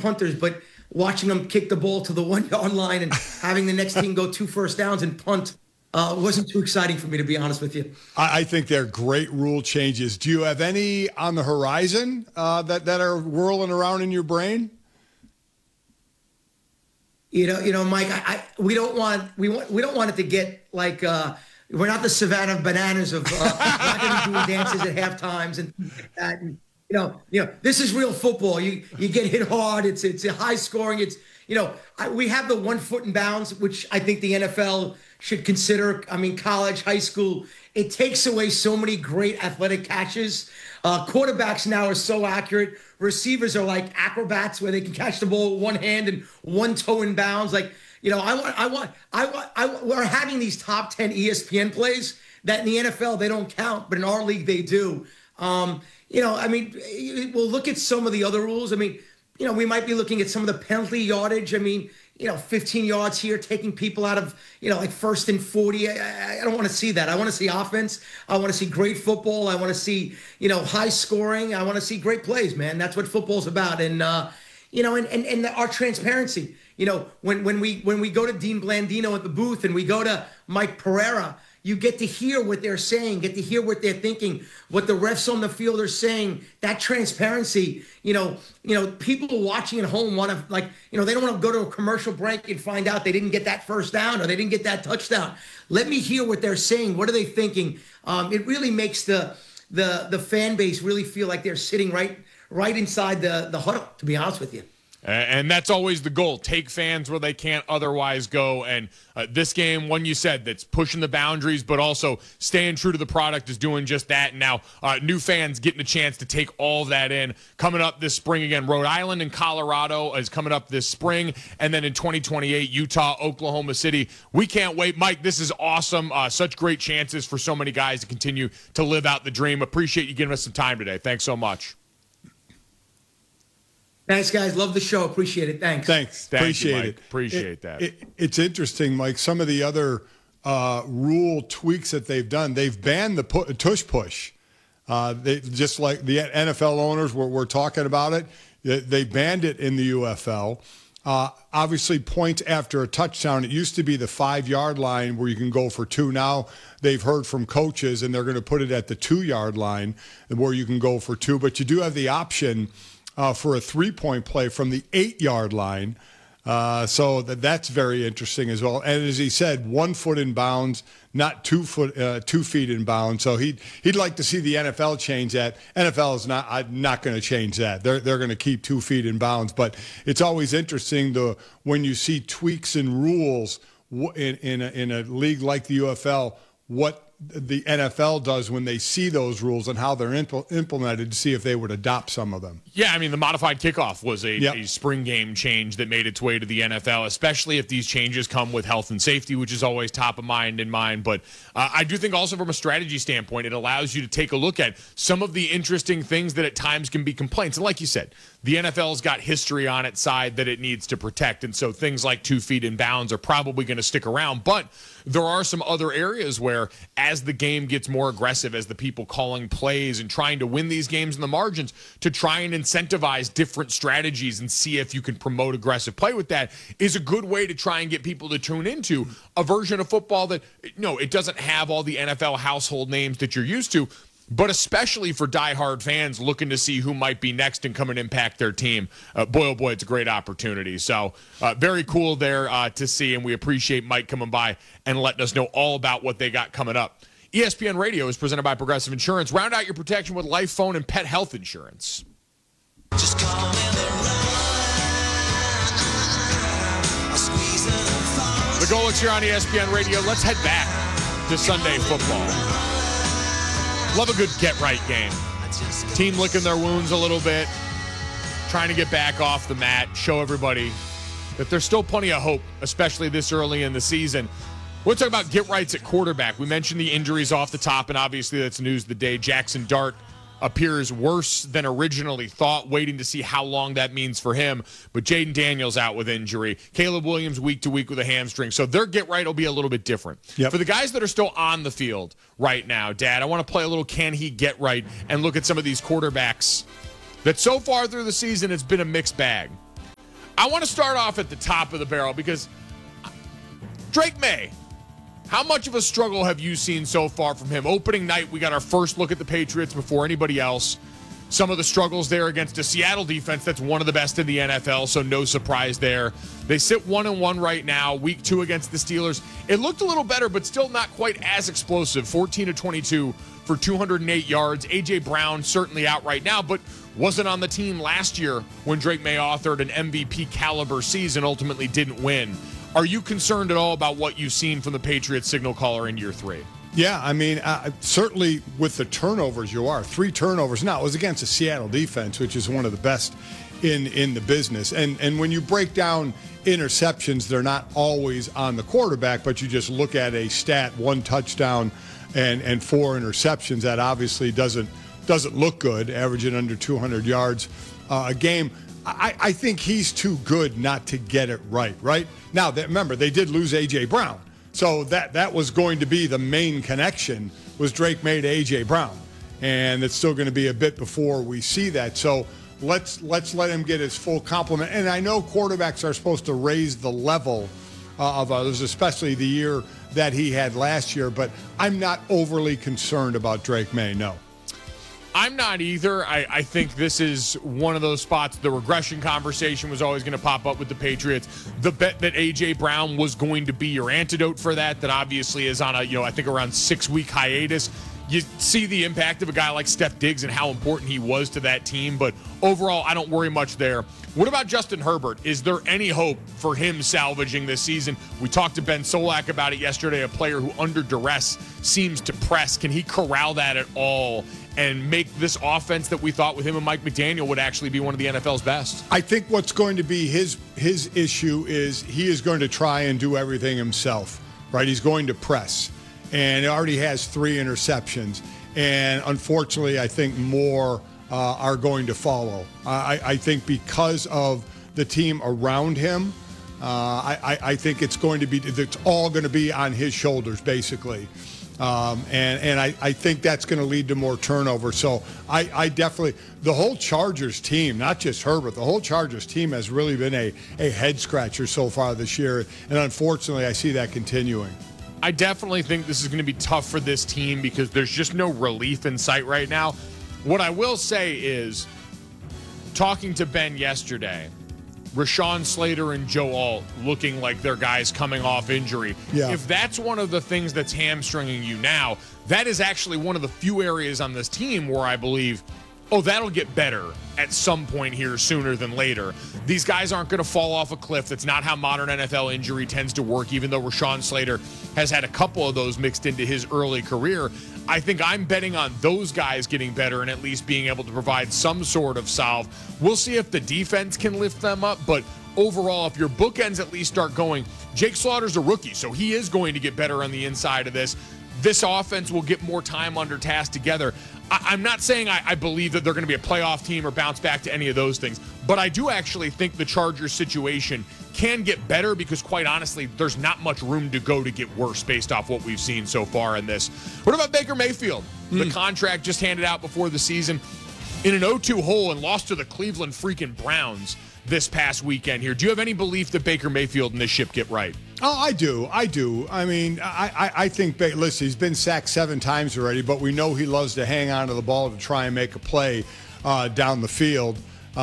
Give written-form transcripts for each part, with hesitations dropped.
punters, but watching them kick the ball to the 1 yard line and having the next team go 2 first downs and punt wasn't too exciting for me, to be honest with you. I think they're great rule changes. Do you have any on the horizon that are whirling around in your brain? Mike, we don't want it to get like we're not the Savannah Bananas of not going to be doing dances at half times and things like that. And, this is real football. You get hit hard. It's a high scoring. We have the 1 foot in bounds, which I think the NFL should consider. I mean, college, high school, it takes away so many great athletic catches. Quarterbacks now are so accurate. Receivers are like acrobats where they can catch the ball with one hand and one toe in bounds. Like, we're having these top 10 ESPN plays that in the NFL they don't count, but in our league they do. We'll look at some of the other rules. We might be looking at some of the penalty yardage. 15 yards here, taking people out of, like 1st and 40. I don't want to see that. I want to see offense. I want to see great football. I want to see, high scoring. I want to see great plays, man. That's what football's about. And, and our transparency. When we go to Dean Blandino at the booth and we go to Mike Pereira, you get to hear what they're saying, get to hear what they're thinking, what the refs on the field are saying. That transparency, people watching at home want to they don't want to go to a commercial break and find out they didn't get that first down or they didn't get that touchdown. Let me hear what they're saying. What are they thinking? It really makes the fan base really feel like they're sitting right inside the huddle, to be honest with you. And that's always the goal. Take fans where they can't otherwise go. And this game, one you said, that's pushing the boundaries, but also staying true to the product is doing just that. And now new fans getting a chance to take all of that in. Coming up this spring again, Rhode Island and Colorado is coming up this spring. And then in 2028, Utah, Oklahoma City. We can't wait. Mike, this is awesome. Such great chances for so many guys to continue to live out the dream. Appreciate you giving us some time today. Thanks so much. Thanks, guys. Love the show. Appreciate it. Thanks. Appreciate it. Appreciate that. It's interesting, Mike. Some of the other rule tweaks that they've done, they've banned the tush push. They just like the NFL owners were talking about it. They banned it in the UFL. Obviously, points after a touchdown. It used to be the 5 yard line where you can go for 2. Now they've heard from coaches, and they're going to put it at the 2 yard line where you can go for 2. But you do have the option for a 3-point play from the 8 yard line. So that's very interesting as well. And as he said, 1 foot in bounds, not 2 feet in bounds. So he'd like to see the NFL change that. NFL is not going to change that. They're going to keep 2 feet in bounds. But it's always interesting when you see tweaks in rules in a league like the UFL, what the NFL does when they see those rules and how they're implemented to see if they would adopt some of them. Yeah, the modified kickoff was a spring game change that made its way to the NFL, especially if these changes come with health and safety, which is always top of mind in mind. But I do think also from a strategy standpoint, it allows you to take a look at some of the interesting things that at times can be complaints. And like you said, the NFL's got history on its side that it needs to protect. And so things like 2 feet in bounds are probably going to stick around. But there are some other areas where as the game gets more aggressive, as the people calling plays and trying to win these games in the margins, to try and incentivize different strategies and see if you can promote aggressive play with that is a good way to try and get people to tune into a version of football that, it doesn't have all the NFL household names that you're used to, but especially for diehard fans looking to see who might be next and come and impact their team. Boy, oh boy, it's a great opportunity. So very cool there to see, and we appreciate Mike coming by and letting us know all about what they got coming up. ESPN Radio is presented by Progressive Insurance. Round out your protection with life, phone, and pet health insurance. Just call me the Golics here on ESPN Radio. Let's head back to Sunday football. Love a good get-right game. Team licking their wounds a little bit, trying to get back off the mat, show everybody that there's still plenty of hope, especially this early in the season. We'll talk about get-rights at quarterback. We mentioned the injuries off the top, and obviously that's news of the day. Jackson Dart appears worse than originally thought, waiting to see how long that means for him. But Jaden Daniels out with injury. Caleb Williams week to week with a hamstring. So their get-right will be a little bit different. Yep. For the guys that are still on the field right now, Dad, I want to play a little can he get right and look at some of these quarterbacks that so far through the season it's been a mixed bag. I want to start off at the top of the barrel because Drake May, how much of a struggle have you seen so far from him? Opening night, we got our first look at the Patriots before anybody else. Some of the struggles there against a Seattle defense that's one of the best in the NFL, so no surprise there. They sit 1-1 right now, week 2 against the Steelers. It looked a little better, but still not quite as explosive. 14-22 for 208 yards. A.J. Brown certainly out right now, but wasn't on the team last year when Drake May authored an MVP caliber season, ultimately didn't win. Are you concerned at all about what you've seen from the Patriots signal caller in year 3? Yeah, I mean, certainly with the turnovers, you are. 3 turnovers. Now, it was against a Seattle defense, which is one of the best in the business. And when you break down interceptions, they're not always on the quarterback, but you just look at a stat, 1 touchdown and 4 interceptions. That obviously doesn't look good, averaging under 200 yards a game. I think he's too good not to get it right? Now, remember, they did lose A.J. Brown. So that was going to be the main connection, was Drake May to A.J. Brown. And it's still going to be a bit before we see that. So let's let him get his full complement. And I know quarterbacks are supposed to raise the level of others, especially the year that he had last year. But I'm not overly concerned about Drake May, no. I'm not either. I think this is one of those spots. The regression conversation was always going to pop up with the Patriots. The bet that A.J. Brown was going to be your antidote for that obviously is on a, I think around 6-week hiatus. You see the impact of a guy like Steph Diggs and how important he was to that team. But overall, I don't worry much there. What about Justin Herbert? Is there any hope for him salvaging this season? We talked to Ben Solak about it yesterday, a player who under duress seems to press. Can he corral that at all and make this offense that we thought with him and Mike McDaniel would actually be one of the NFL's best? I think what's going to be his issue is he is going to try and do everything himself, right? He's going to press. And he already has 3 interceptions. And unfortunately, I think more are going to follow. I think because of the team around him, I think it's all going to be on his shoulders, basically. And I think that's going to lead to more turnover. So I definitely, the whole Chargers team, not just Herbert, the whole Chargers team has really been a head scratcher so far this year. And unfortunately, I see that continuing. I definitely think this is going to be tough for this team because there's just no relief in sight right now. What I will say is, talking to Ben yesterday, Rashawn Slater and Joe Alt looking like they're guys coming off injury. Yeah. If that's one of the things that's hamstringing you now, that is actually one of the few areas on this team where I believe, that'll get better at some point here sooner than later. These guys aren't going to fall off a cliff. That's not how modern NFL injury tends to work, even though Rashawn Slater has had a couple of those mixed into his early career. I think I'm betting on those guys getting better and at least being able to provide some sort of salve. We'll see if the defense can lift them up, but overall, if your bookends at least start going, Jake Slaughter's a rookie, so he is going to get better on the inside of this. This offense will get more time under task together. I'm not saying I believe that they're going to be a playoff team or bounce back to any of those things, but I do actually think the Chargers situation can get better because, quite honestly, there's not much room to go to get worse based off what we've seen so far in this. What about Baker Mayfield? The contract just handed out before the season in an 0-2 hole and lost to the Cleveland freaking Browns this past weekend here. Do you have any belief that Baker Mayfield and this ship get right? Oh, I do. I mean, I think, listen, he's been sacked 7 times already, but we know he loves to hang on to the ball to try and make a play down the field.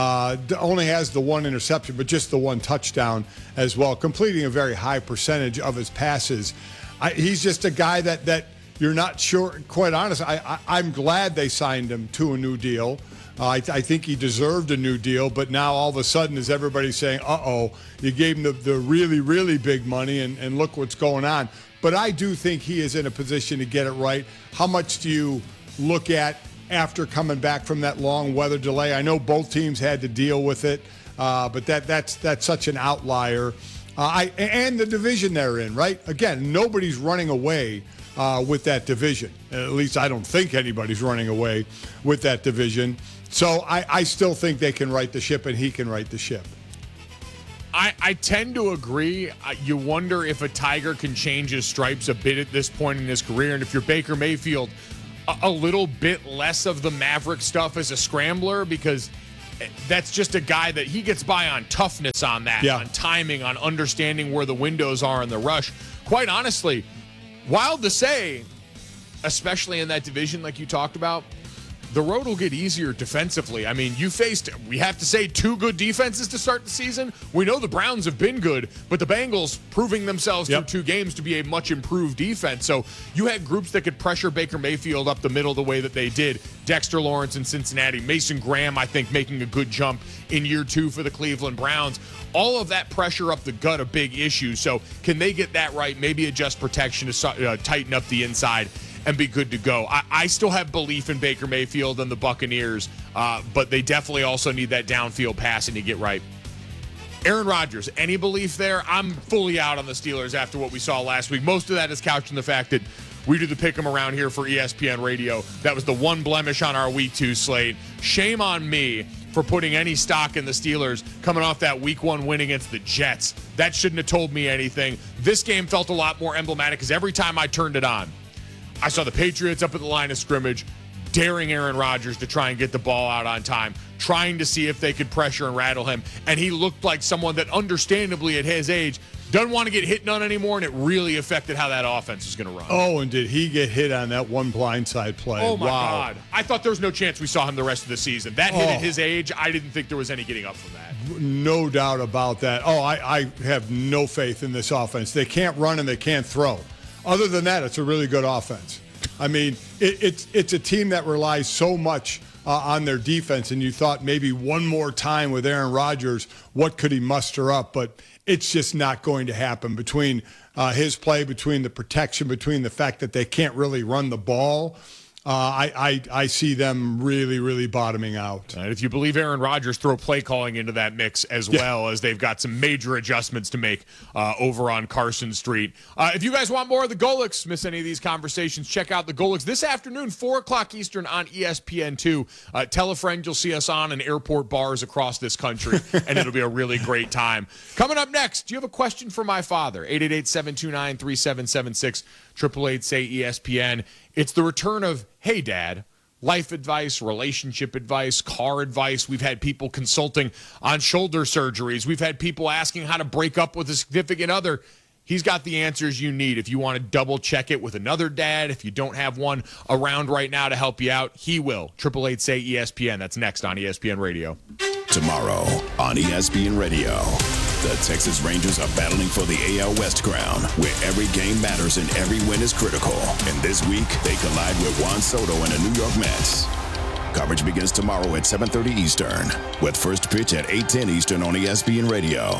Only has the 1 interception, but just the 1 touchdown as well, completing a very high percentage of his passes. He's just a guy that you're not sure, quite honest. I'm glad they signed him to a new deal. I think he deserved a new deal, but now all of a sudden is everybody saying, you gave him the really, really big money and look what's going on. But I do think he is in a position to get it right. How much do you look at after coming back from that long weather delay? I know both teams had to deal with it, but that's such an outlier. And the division they're in, right? Again, nobody's running away with that division. At least I don't think anybody's running away with that division. So I still think they can right the ship and he can right the ship. I tend to agree. You wonder if a Tiger can change his stripes a bit at this point in his career. And if you're Baker Mayfield, a little bit less of the Maverick stuff as a scrambler, because that's just a guy that he gets by on toughness on that, on timing, on understanding where the windows are in the rush. Quite honestly, wild to say, especially in that division like you talked about, the road will get easier defensively. I mean, we have to say, 2 good defenses to start the season. We know the Browns have been good, but the Bengals proving themselves through 2 games to be a much improved defense. So you had groups that could pressure Baker Mayfield up the middle the way that they did. Dexter Lawrence in Cincinnati. Mason Graham, I think, making a good jump in year 2 for the Cleveland Browns. All of that pressure up the gut, a big issue. So can they get that right? Maybe adjust protection to tighten up the inside and be good to go. I still have belief in Baker Mayfield and the Buccaneers, but they definitely also need that downfield passing to get right. Aaron Rodgers, any belief there? I'm fully out on the Steelers after what we saw last week. Most of that is couched in the fact that we do the pick'em around here for ESPN Radio. That was the one blemish on our Week 2 slate. Shame on me for putting any stock in the Steelers coming off that Week 1 win against the Jets. That shouldn't have told me anything. This game felt a lot more emblematic because every time I turned it on, I saw the Patriots up at the line of scrimmage, daring Aaron Rodgers to try and get the ball out on time, trying to see if they could pressure and rattle him. And he looked like someone that, understandably at his age, doesn't want to get hit on anymore, and it really affected how that offense is going to run. Oh, and did he get hit on that one blindside play? Oh, my God. I thought there was no chance we saw him the rest of the season. That hit at his age, I didn't think there was any getting up from that. No doubt about that. I have no faith in this offense. They can't run and they can't throw. Other than that, it's a really good offense. I mean, it's a team that relies so much on their defense, and you thought maybe one more time with Aaron Rodgers, what could he muster up? But it's just not going to happen between his play, between the protection, between the fact that they can't really run the ball. I see them really, really bottoming out. And if you believe Aaron Rodgers, throw play calling into that mix as well, as they've got some major adjustments to make over on Carson Street. If you guys want more of the Golics, miss any of these conversations, check out the Golics this afternoon, 4 o'clock Eastern on ESPN2. Tell a friend you'll see us on in airport bars across this country, and it'll be a really great time. Coming up next, do you have a question for my father? 888-729-3776, 888-SAY-ESPN. It's the return of, hey, Dad, life advice, relationship advice, car advice. We've had people consulting on shoulder surgeries. We've had people asking how to break up with a significant other. He's got the answers you need. If you want to double check it with another dad, if you don't have one around right now to help you out, he will. 888-SAY-ESPN. That's next on ESPN Radio. Tomorrow on ESPN Radio. The Texas Rangers are battling for the AL West crown, where every game matters and every win is critical. And this week, they collide with Juan Soto and the New York Mets. Coverage begins tomorrow at 7:30 Eastern, with first pitch at 8:10 Eastern on ESPN Radio.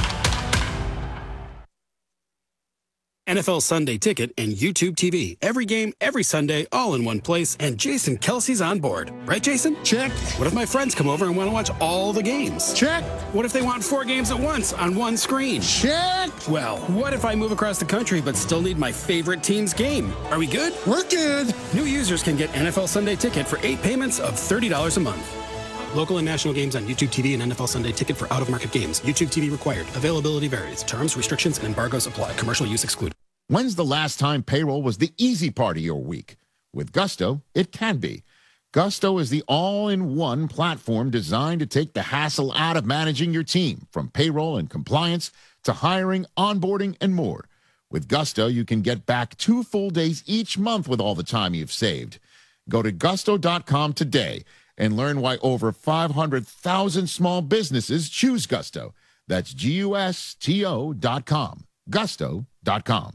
NFL Sunday Ticket and YouTube TV. Every game, every Sunday, all in one place, and Jason Kelsey's on board. Right, Jason? Check. What if my friends come over and want to watch all the games? Check. What if they want 4 games at once on one screen? Check. Well, what if I move across the country but still need my favorite team's game? Are we good? We're good. New users can get NFL Sunday Ticket for 8 payments of $30 a month. Local and national games on YouTube TV and NFL Sunday Ticket for out-of-market games. YouTube TV required. Availability varies. Terms, restrictions, and embargoes apply. Commercial use excluded. When's the last time payroll was the easy part of your week? With Gusto, it can be. Gusto is the all-in-one platform designed to take the hassle out of managing your team, from payroll and compliance to hiring, onboarding, and more. With Gusto, you can get back 2 full days each month with all the time you've saved. Go to gusto.com today and learn why over 500,000 small businesses choose Gusto. That's GUSTO.com. Gusto.com.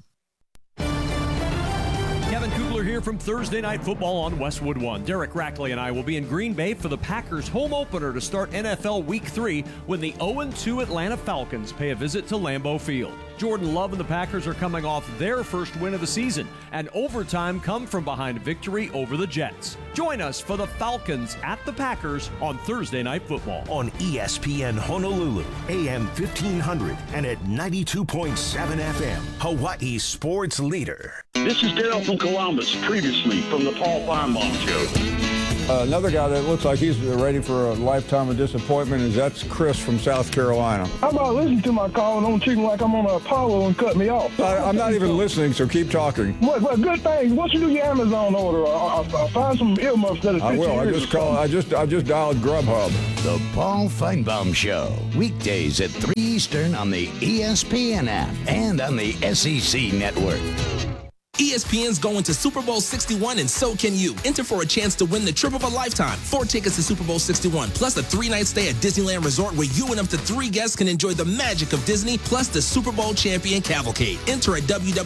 Kevin Kugler here from Thursday Night Football on Westwood One. Derek Rackley and I will be in Green Bay for the Packers home opener to start NFL Week 3 when the 0-2 Atlanta Falcons pay a visit to Lambeau Field. Jordan Love and the Packers are coming off their first win of the season, and overtime come from behind victory over the Jets. Join us for the Falcons at the Packers on Thursday Night Football. On ESPN Honolulu, AM 1500, and at 92.7 FM, Hawaii's sports leader. This is Dale from Columbus, previously from the Paul Feinbaum Show. Another guy that looks like he's ready for a lifetime of disappointment that's Chris from South Carolina. How about listening to my call and don't treat me like I'm on Apollo and cut me off? I'm not even listening, so keep talking. What good thing? Once you do your Amazon order, I'll find some earmuffs that I will. I just dialed Grubhub. The Paul Feinbaum Show, weekdays at 3 Eastern on the ESPN app and on the SEC Network. ESPN's going to Super Bowl 61, and so can you. Enter for a chance to win the trip of a lifetime. 4 tickets to Super Bowl 61, plus a 3-night stay at Disneyland Resort where you and up to 3 guests can enjoy the magic of Disney, plus the Super Bowl champion cavalcade. Enter at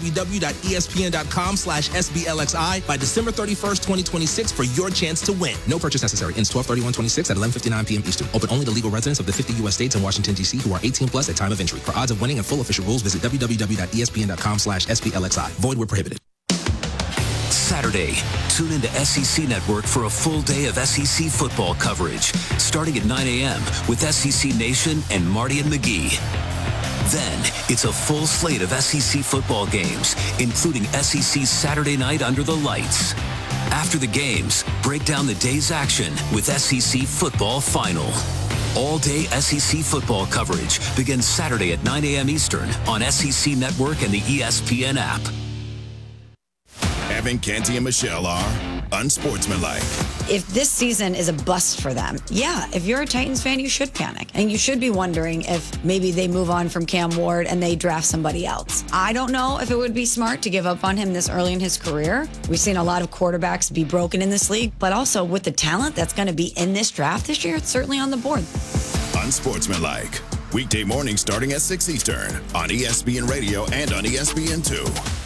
www.espn.com/SBLXI by December 31st, 2026 for your chance to win. No purchase necessary. Ends 12/31/26 at 11:59 p.m. Eastern. Open only to legal residents of the 50 U.S. states and Washington, D.C. who are 18 plus at time of entry. For odds of winning and full official rules, visit www.espn.com/SBLXI. Void where prohibited. Saturday, tune into SEC Network for a full day of SEC football coverage, starting at 9 a.m. with SEC Nation and Marty and McGee. Then, it's a full slate of SEC football games, including SEC Saturday Night Under the Lights. After the games, break down the day's action with SEC Football Final. All-day SEC football coverage begins Saturday at 9 a.m. Eastern on SEC Network and the ESPN app. Evan, Canty, and Michelle are unsportsmanlike. If this season is a bust for them, yeah, if you're a Titans fan, you should panic. And you should be wondering if maybe they move on from Cam Ward and they draft somebody else. I don't know if it would be smart to give up on him this early in his career. We've seen a lot of quarterbacks be broken in this league, but also with the talent that's going to be in this draft this year, it's certainly on the board. Unsportsmanlike. Weekday mornings starting at 6 Eastern on ESPN Radio and on ESPN2.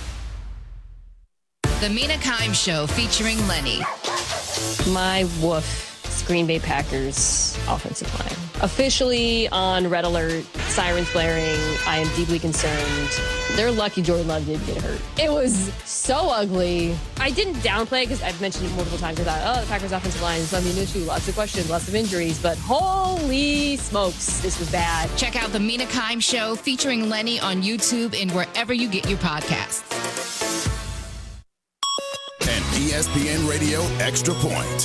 The Mina Kimes Show featuring Lenny. My woof. Green Bay Packers offensive line. Officially on red alert, sirens blaring. I am deeply concerned. They're lucky Jordan Love didn't get hurt. It was so ugly. I didn't downplay it because I've mentioned it multiple times. I thought, the Packers offensive line is something an issue. Lots of questions, lots of injuries, but holy smokes, this was bad. Check out The Mina Kimes Show featuring Lenny on YouTube and wherever you get your podcasts. And ESPN Radio Extra Point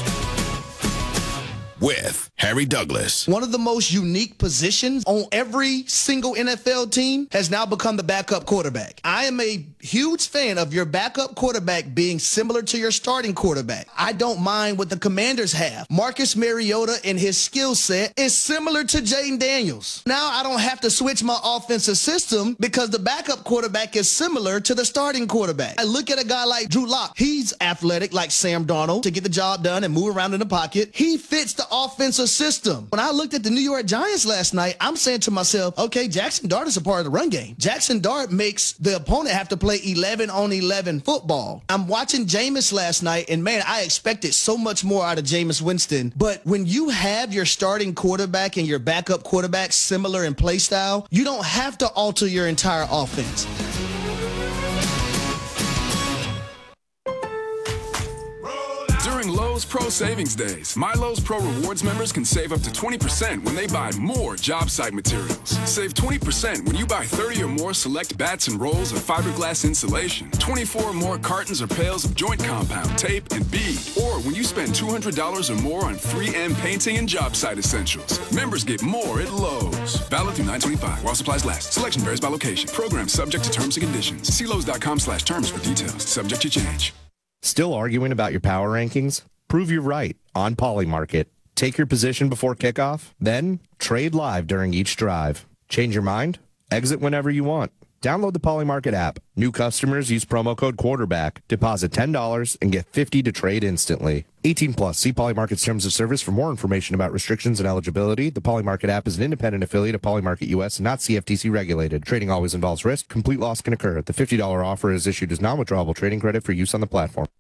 with Harry Douglas. One of the most unique positions on every single NFL team has now become the backup quarterback. I am a huge fan of your backup quarterback being similar to your starting quarterback. I don't mind what the Commanders have. Marcus Mariota and his skill set is similar to Jaden Daniels. Now I don't have to switch my offensive system because the backup quarterback is similar to the starting quarterback. I look at a guy like Drew Lock. He's athletic like Sam Darnold to get the job done and move around in the pocket. He fits the offensive system. When I looked at the New York Giants last night, I'm saying to myself, okay, Jackson Dart is a part of the run game. Jackson Dart makes the opponent have to play 11-on-11 football. I'm watching Jameis last night, and man, I expected so much more out of Jameis Winston. But when you have your starting quarterback and your backup quarterback similar in play style, you don't have to alter your entire offense. During Lowe's Pro Savings Days, My Lowe's Pro Rewards members can save up to 20% when they buy more job site materials. Save 20% when you buy 30 or more select bats and rolls of fiberglass insulation, 24 or more cartons or pails of joint compound, tape, and bead, or when you spend $200 or more on 3M painting and job site essentials. Members get more at Lowe's. Valid through 9/25 while supplies last. Selection varies by location. Program subject to terms and conditions. See Lowe's.com/terms for details. Subject to change. Still arguing about your power rankings? Prove you're right on Polymarket. Take your position before kickoff, then trade live during each drive. Change your mind? Exit whenever you want. Download the Polymarket app. New customers use promo code quarterback. Deposit $10 and get $50 to trade instantly. 18 plus. See Polymarket's terms of service for more information about restrictions and eligibility. The Polymarket app is an independent affiliate of Polymarket US and not CFTC regulated. Trading always involves risk. Complete loss can occur. The $50 offer is issued as non-withdrawable trading credit for use on the platform.